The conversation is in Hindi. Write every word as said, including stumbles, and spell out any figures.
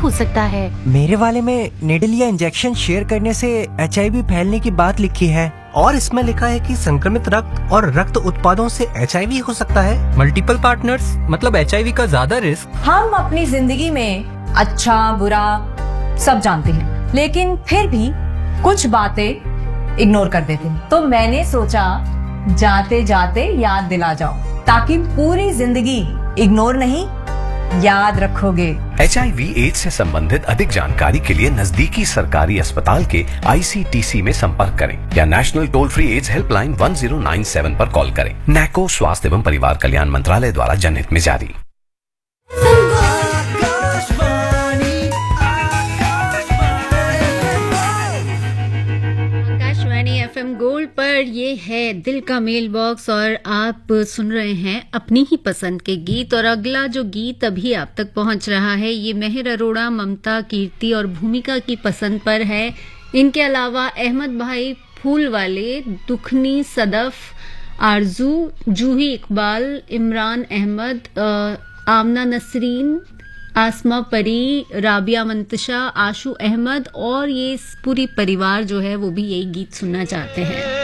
हो सकता है। मेरे वाले में निडल या इंजेक्शन शेयर करने से एच आई वी फैलने की बात लिखी है, और इसमें लिखा है कि संक्रमित रक्त और रक्त उत्पादों से एच आई वी हो सकता है। मल्टीपल पार्टनर्स मतलब एच आई वी का ज्यादा रिस्क। हम अपनी जिंदगी में अच्छा बुरा सब जानते हैं, लेकिन फिर भी कुछ बातें इग्नोर कर देते हैं। तो मैंने सोचा जाते जाते याद दिला जाओ, ताकि पूरी जिंदगी इग्नोर नहीं याद रखोगे। एच आई वी एड्स से संबंधित अधिक जानकारी के लिए नजदीकी सरकारी अस्पताल के आई सी टी सी में संपर्क करें या national toll free ads helpline one zero nine seven पर कॉल करें। नैको स्वास्थ्य एवं परिवार कल्याण मंत्रालय द्वारा जनहित में जारी। एफ एम गोल्ड पर ये है दिल का मेल बॉक्स और आप सुन रहे हैं अपनी ही पसंद के गीत। और अगला जो गीत अभी आप तक पहुंच रहा है ये मेहर अरोड़ा, ममता, कीर्ति और भूमिका की पसंद पर है। इनके अलावा अहमद भाई फूल वाले, दुखनी सदफ, आरजू, जूही इकबाल, इमरान अहमद, आमना नसरीन, आसमा परी, राबिया मंतशा, आशू अहमद और ये पूरी परिवार जो है वो भी यही गीत सुनना चाहते हैं।